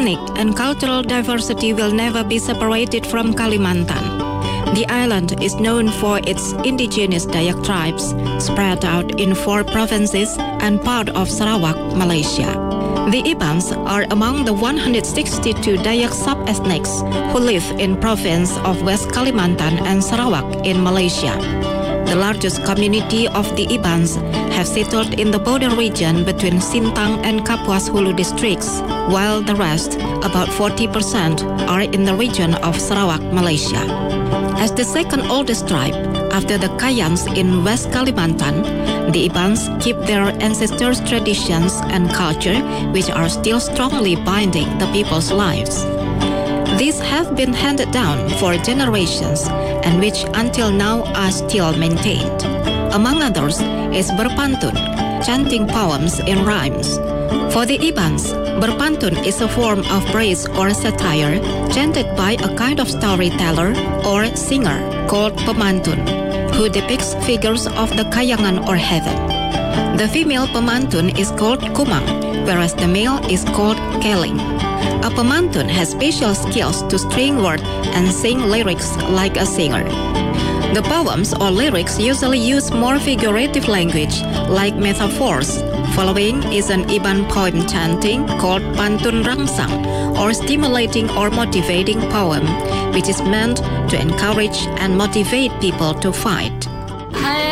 ethnic and cultural diversity will never be separated from Kalimantan. The island is known for its indigenous Dayak tribes, spread out in 4 provinces and part of Sarawak, Malaysia. The Ibans are among the 162 Dayak sub-ethnics who live in province of West Kalimantan and Sarawak in Malaysia. The largest community of the Ibans have settled in the border region between Sintang and Kapuas Hulu districts, while the rest, about 40%, are in the region of Sarawak, Malaysia. As the second oldest tribe, after the Kayans in West Kalimantan, the Ibans keep their ancestors' traditions and culture, which are still strongly binding the people's lives. These have been handed down for generations and which until now are still maintained. Among others is berpantun, chanting poems in rhymes. For the Ibans, berpantun is a form of praise or satire chanted by a kind of storyteller or singer called pemantun, who depicts figures of the kayangan or heaven. The female pemantun is called kumang, whereas the male is called keling. A pemantun has special skills to string words and sing lyrics like a singer. The poems or lyrics usually use more figurative language, like metaphors. Following is an Iban poem chanting called pantun rangsang, or stimulating or motivating poem, which is meant to encourage and motivate people to fight.